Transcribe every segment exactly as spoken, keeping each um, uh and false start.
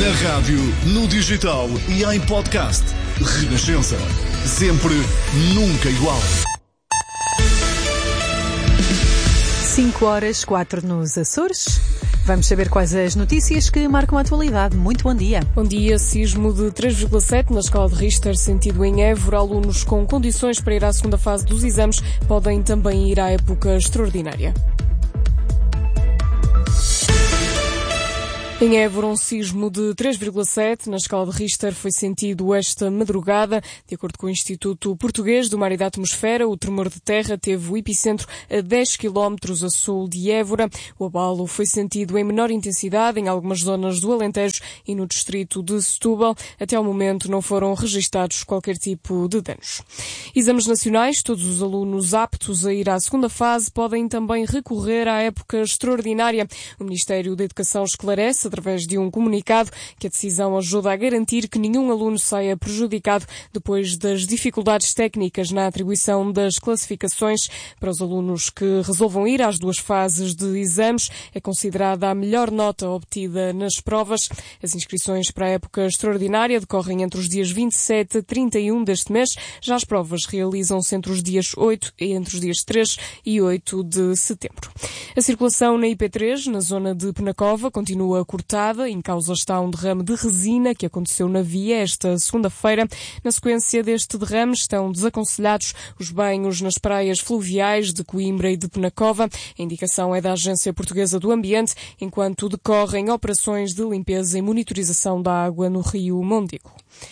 Na rádio, no digital e em podcast. Renascença. Sempre, nunca igual. cinco horas, quatro nos Açores. Vamos saber quais as notícias que marcam a atualidade. Muito bom dia. Bom dia. Sismo de três vírgula sete na escala de Richter, sentido em Évora. Alunos com condições para ir à segunda fase dos exames podem também ir à época extraordinária. Em Évora, um sismo de três vírgula sete na escala de Richter foi sentido esta madrugada. De acordo com o Instituto Português do Mar e da Atmosfera, o tremor de terra teve o epicentro a dez quilómetros a sul de Évora. O abalo foi sentido em menor intensidade em algumas zonas do Alentejo e no distrito de Setúbal. Até ao momento não foram registados qualquer tipo de danos. Exames nacionais. Todos os alunos aptos a ir à segunda fase podem também recorrer à época extraordinária. O Ministério da Educação esclarece, através de um comunicado, que a decisão ajuda a garantir que nenhum aluno saia prejudicado depois das dificuldades técnicas na atribuição das classificações. Para os alunos que resolvam ir às duas fases de exames, é considerada a melhor nota obtida nas provas. As inscrições para a época extraordinária decorrem entre os dias vinte e sete a trinta e um deste mês. Já as provas realizam-se entre os dias oito e entre os dias três e oito de setembro. A circulação na I P três, na zona de Penacova, continua cortada. Em causa está um derrame de resina que aconteceu na via esta segunda-feira. Na sequência deste derrame estão desaconselhados os banhos nas praias fluviais de Coimbra e de Penacova. A indicação é da Agência Portuguesa do Ambiente, enquanto decorrem operações de limpeza e monitorização da água no rio Mondego.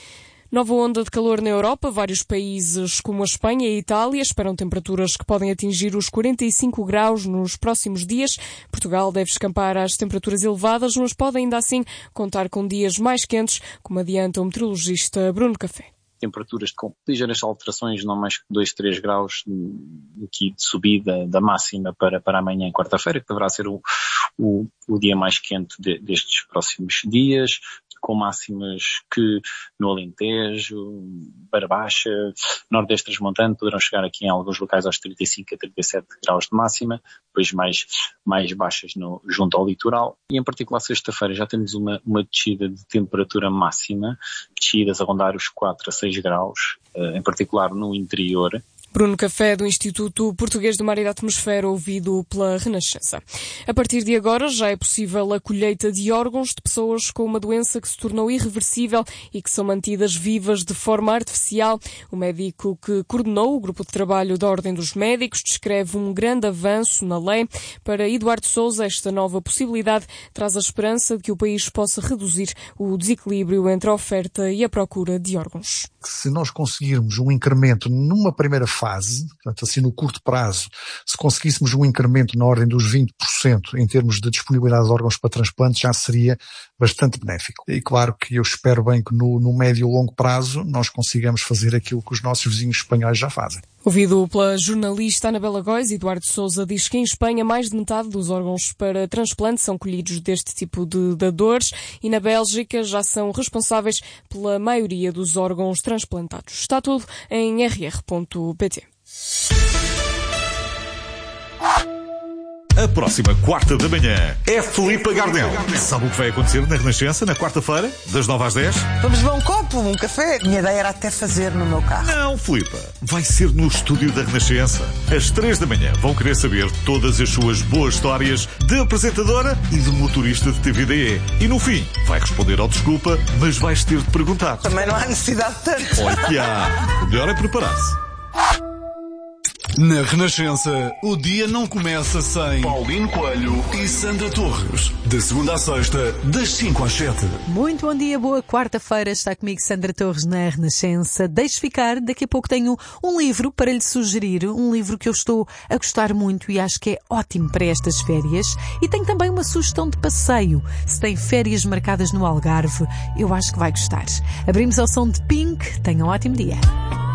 Nova onda de calor na Europa. Vários países como a Espanha e a Itália esperam temperaturas que podem atingir os quarenta e cinco graus nos próximos dias. Portugal deve escapar às temperaturas elevadas, mas pode ainda assim contar com dias mais quentes, como adianta o meteorologista Bruno Café. Temperaturas com ligeiras alterações, não mais que dois, três graus aqui de subida da máxima para, para amanhã, quarta-feira, que deverá ser o, o, o dia mais quente de, destes próximos dias, com máximas que no Alentejo, Beira Baixa, Nordeste Transmontano poderão chegar aqui em alguns locais aos trinta e cinco a trinta e sete graus de máxima, depois mais, mais baixas no, junto ao litoral. E em particular sexta-feira já temos uma, uma descida de temperatura máxima, descidas a rondar os quatro a seis graus, em particular no interior. Bruno Café, do Instituto Português do Mar e da Atmosfera, ouvido pela Renascença. A partir de agora já é possível a colheita de órgãos de pessoas com uma doença que se tornou irreversível e que são mantidas vivas de forma artificial. O médico que coordenou o grupo de trabalho da Ordem dos Médicos descreve um grande avanço na lei. Para Eduardo Sousa, esta nova possibilidade traz a esperança de que o país possa reduzir o desequilíbrio entre a oferta e a procura de órgãos. Se nós conseguirmos um incremento numa primeira fase, portanto assim no curto prazo, se conseguíssemos um incremento na ordem dos vinte por cento em termos de disponibilidade de órgãos para transplante, já seria bastante benéfico. E claro que eu espero bem que no, no médio e longo prazo nós consigamos fazer aquilo que os nossos vizinhos espanhóis já fazem. Ouvido pela jornalista Anabela Góis, Eduardo Sousa diz que em Espanha mais de metade dos órgãos para transplante são colhidos deste tipo de dadores e na Bélgica já são responsáveis pela maioria dos órgãos transplantados. Está tudo em r r ponto p t. A próxima quarta da manhã é Filipe Gardel. Sabe o que vai acontecer na Renascença na quarta-feira, das nove às dez? Vamos beber um copo, um café. Minha ideia era até fazer no meu carro. Não, Filipe. Vai ser no estúdio da Renascença. Às três da manhã vão querer saber todas as suas boas histórias de apresentadora e de motorista de T V D E. E no fim, vai responder ao desculpa, mas vais ter de perguntar. Também não há necessidade de tanto. Olha que há. O melhor é preparar-se. Na Renascença, o dia não começa sem Paulino Coelho e Sandra Torres. De segunda a sexta, das cinco às sete. Muito bom dia, boa quarta-feira. Está comigo Sandra Torres na Renascença. Deixe ficar, daqui a pouco tenho um livro para lhe sugerir. Um livro que eu estou a gostar muito e acho que é ótimo para estas férias. E tenho também uma sugestão de passeio. Se tem férias marcadas no Algarve, eu acho que vai gostar. Abrimos ao som de Pink. Tenha um ótimo dia.